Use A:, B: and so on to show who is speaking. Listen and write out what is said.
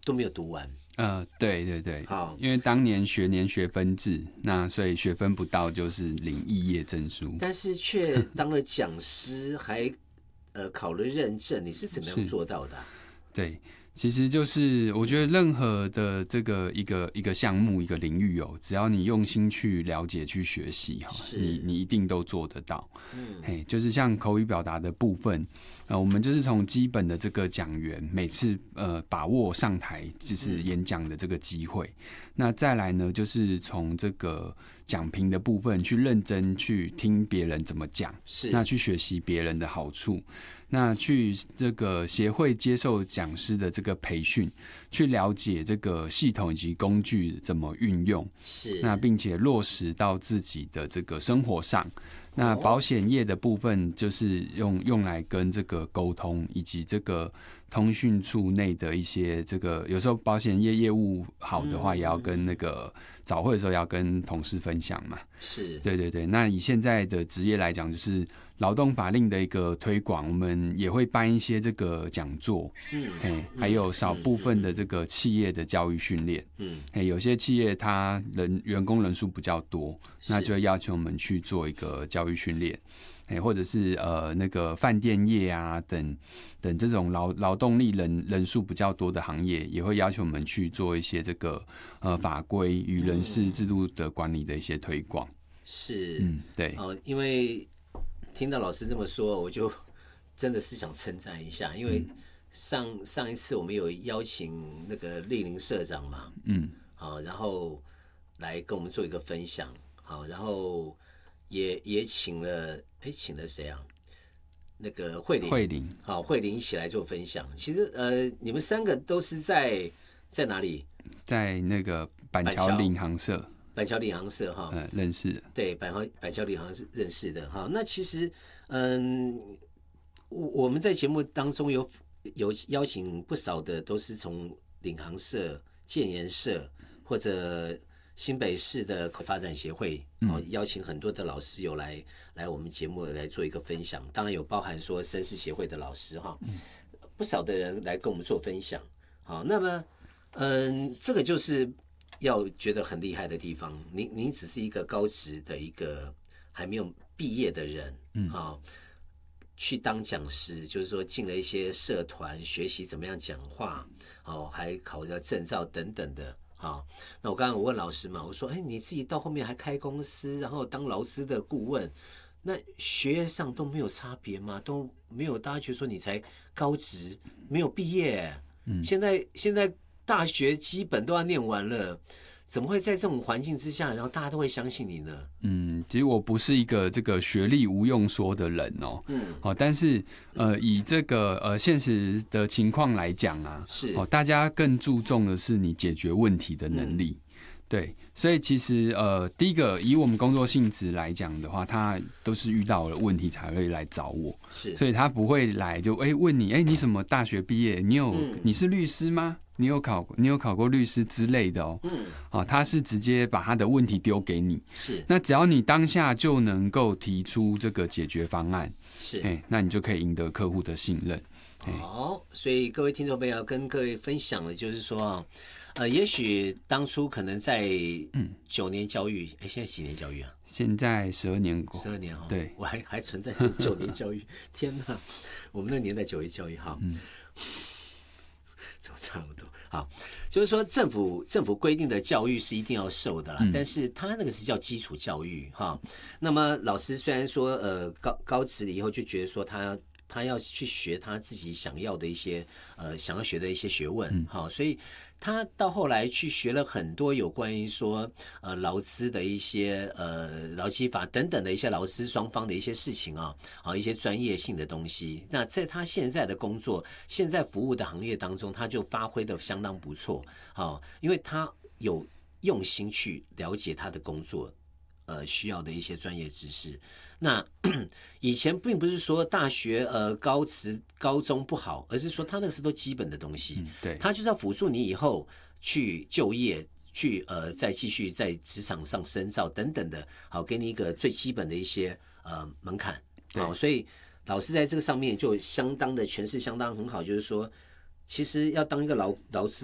A: 都没有读完。
B: 对对对，
A: 好，
B: 因为当年学分制，那所以学分不到就是领肄业证书，
A: 但是却当了讲师，还考了认证，你是怎么样做到的
B: 对，其实就是我觉得任何的这个一个项目一个领域只要你用心去了解去学习你一定都做得到。就是像口语表达的部分，我们就是从基本的这个讲员每次把握上台就是演讲的这个机会，那再来呢就是从这个讲评的部分去认真去听别人怎么讲，那去学习别人的好处。那去这个协会接受讲师的这个培训，去了解这个系统以及工具怎么运用，那并且落实到自己的这个生活上。那保险业的部分就是用来跟这个沟通，以及这个通讯处内的一些这个，有时候保险业业务好的话，也要跟那个早会的时候要跟同事分享嘛。对对对。那以现在的职业来讲，就是劳动法令的一个推广，我们也会办一些这个讲座，还有少部分的这个企业的教育训练，有些企业它员工人数比较多，那就会要求我们去做一个教育训练，或者是那个饭店业啊等这种劳动力人数比较多的行业，也会要求我们去做一些这个法规与人事制度的管理的一些推广。对，
A: 因为听到老师这么说，我就真的是想称赞一下，因为上一次我们有邀请那个莅临社长嘛，好，然后来跟我们做一个分享，好，然后也请了谁啊？那个慧玲，好，慧玲一起来做分享。其实你们三个都是在哪里？在
B: 那个板桥领航社。
A: 板桥领航社
B: 认识的。
A: 对，板桥领航社认识的哈。那其实我们在节目当中有邀请不少的，都是从领航社、建研社或者新北市的发展协会，邀请很多的老师有来我们节目来做一个分享。当然有包含说绅士协会的老师哈，不少的人来跟我们做分享。好，那么这个就是要觉得很厉害的地方。您只是一个高职的一个还没有毕业的人，去当讲师，就是说进了一些社团学习怎么样讲话，还考了证照等等的。那我刚刚我问老师嘛，我说你自己到后面还开公司，然后当劳资的顾问，那学业上都没有差别吗？都没有，大家觉得说你才高职没有毕业，现在大学基本都要念完了，怎么会在这种环境之下，然后大家都会相信你呢？
B: 其实我不是一个这个学历无用说的人但是以这个现实的情况来讲啊，大家更注重的是你解决问题的能力。对，所以其实第一个以我们工作性质来讲的话，他都是遇到了问题才会来找我，所以他不会来就问你你什么大学毕业？你是律师吗？你有考过律师之类的他是直接把他的问题丢给你，那只要你当下就能够提出这个解决方案，那你就可以赢得客户的信任。
A: 好，所以各位听众朋友跟各位分享的就是说也许当初可能在9年教育，现在几年教育啊？
B: 现在12年过。
A: 12年
B: 对，
A: 我还存在是9年教育，天哪！我们那年代9年教育哈，怎么差不多？好，就是说政府规定的教育是一定要受的啦，但是他那个是叫基础教育哈。那么老师虽然说高职了以后就觉得说他要去学他自己想要的一些想要学的一些学问，所以他到后来去学了很多有关于说劳资的一些劳基法等等的一些劳资双方的一些事情一些专业性的东西。那在他现在的工作、现在服务的行业当中，他就发挥的相当不错因为他有用心去了解他的工作需要的一些专业知识。那以前并不是说大学高职高中不好，而是说他那个是都基本的东西，
B: 对，
A: 他就是要辅助你以后去就业，去再继续在职场上深造等等的，好，给你一个最基本的一些门槛。所以老师在这个上面就相当的诠释相当很好，就是说其实要当一个劳资